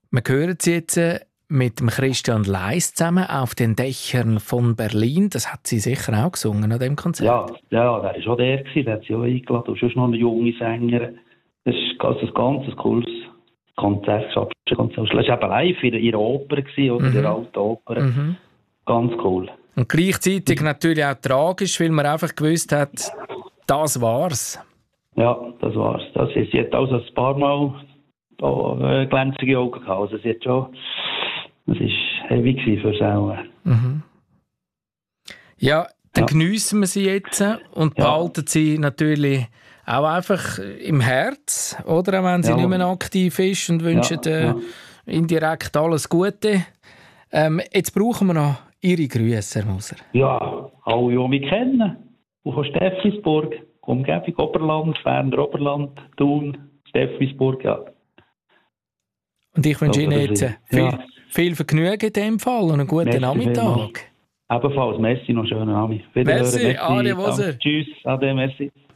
Wir hören sie jetzt mit dem Christian Leis zusammen auf den Dächern von Berlin. Das hat sie sicher auch gesungen an dem Konzert. Ja, der war schon der, der hat sie auch eingeladen. Und sonst noch eine junge Sängerin. Das ist ein ganz cooles Konzert. Das war eben live in ihrer Oper, oder? Der alten Oper. Mhm. Ganz cool. Und gleichzeitig natürlich auch tragisch, weil man einfach gewusst hat, das war's. Ja, das war's. Sie hat also ein paar Mal glänzige Augen gehabt. Also sie hat schon... Das war heavy für sie auch. Mhm. Ja, dann geniessen wir sie jetzt und behalten sie natürlich auch einfach im Herz, oder? Auch wenn sie nicht mehr aktiv ist und wünschen indirekt alles Gute. Jetzt brauchen wir noch Ihre Grüße, Herr Moser. Ja, alle, die mich kennen. Und von Steffisburg, Umgebung Oberland, Ferner Oberland, Thun, Steffisburg, ja. Und ich wünsche Ihnen jetzt viel Vergnügen in dem Fall und einen guten Nachmittag. Ebenfalls, merci, noch einen schönen Abend. Merci, Ade Moser. Tschüss, ade, merci.